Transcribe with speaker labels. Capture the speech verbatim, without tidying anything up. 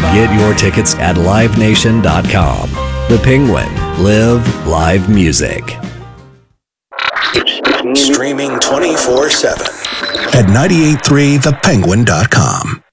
Speaker 1: Get your tickets at live nation dot com. The Penguin. Live live music.
Speaker 2: Streaming twenty-four seven
Speaker 3: at nine eight three the penguin dot com.